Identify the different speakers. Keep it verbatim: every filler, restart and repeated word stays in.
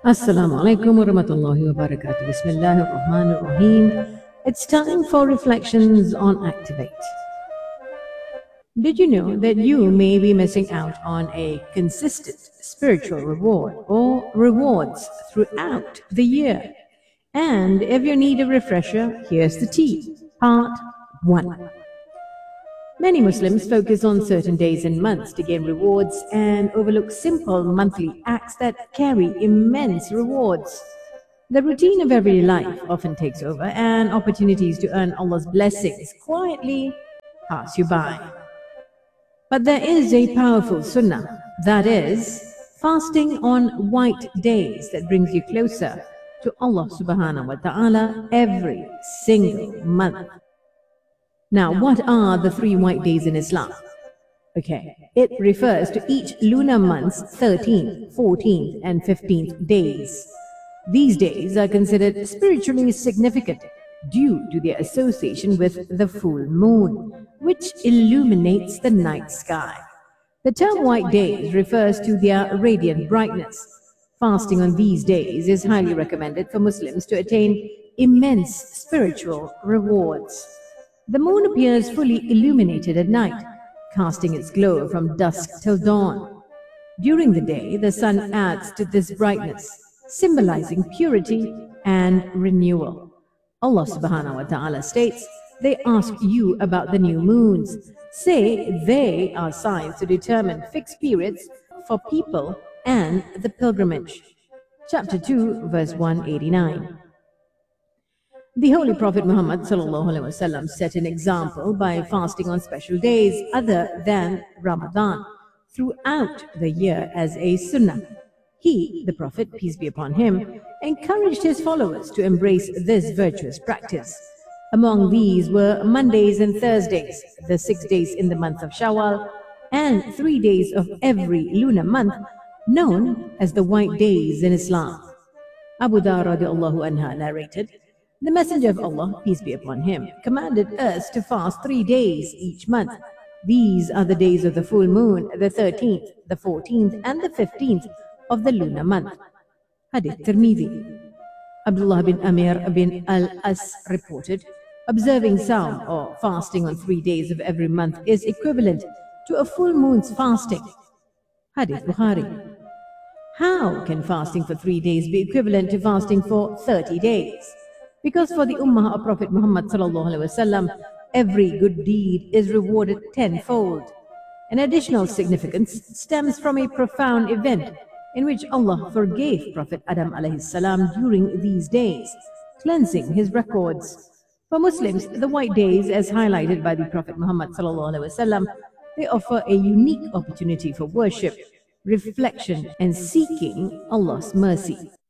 Speaker 1: Assalamu alaikum wa rahmatullahi wa barakatuh. Bismillahir Rahmanir Rahim. It's time for reflections on Activate. Did you know that you may be missing out on a consistent spiritual reward or rewards throughout the year? And if you need a refresher, here's the tea. Part one. Many Muslims focus on certain days and months to gain rewards and overlook simple monthly acts that carry immense rewards. The routine of everyday life often takes over, and opportunities to earn Allah's blessings quietly pass you by. But there is a powerful sunnah, that is, fasting on white days that brings you closer to Allah subhanahu wa ta'ala every single month. Now, what are the three white days in Islam? Okay, it refers to each lunar month's thirteenth, fourteenth, and fifteenth days. These days are considered spiritually significant due to their association with the full moon, which illuminates the night sky. The term white days refers to their radiant brightness. Fasting on these days is highly recommended for Muslims to attain immense spiritual rewards. The moon appears fully illuminated at night, casting its glow from dusk till dawn. During the day, the sun adds to this brightness, symbolizing purity and renewal. Allah subhanahu wa ta'ala states, "They ask you about the new moons. Say they are signs to determine fixed periods for people and the pilgrimage." Chapter two, verse one eighty-nine. The Holy Prophet Muhammad sallallahu alaihi wasallam set an example by fasting on special days other than Ramadan throughout the year as a sunnah. He, the Prophet, peace be upon him, encouraged his followers to embrace this virtuous practice. Among these were Mondays and Thursdays, the six days in the month of Shawwal, and three days of every lunar month, known as the white days in Islam. Abu Dharr radiallahu anha narrated, "The Messenger of Allah, peace be upon him, commanded us to fast three days each month. These are the days of the full moon, the thirteenth, the fourteenth, and the fifteenth of the lunar month." Hadith Tirmidhi. Abdullah bin Amir bin al-As reported, "Observing Sawm or fasting on three days of every month is equivalent to a full moon's fasting." Hadith Bukhari. How can fasting for three days be equivalent to fasting for thirty days? Because for the Ummah of Prophet Muhammad sallallahu alaihi wasallam, every good deed is rewarded tenfold. An additional significance stems from a profound event in which Allah forgave Prophet Adam alayhi salam during these days, cleansing his records. For Muslims, the white days, as highlighted by the Prophet Muhammad sallallahu alaihi wasallam, they offer a unique opportunity for worship, reflection, and seeking Allah's mercy.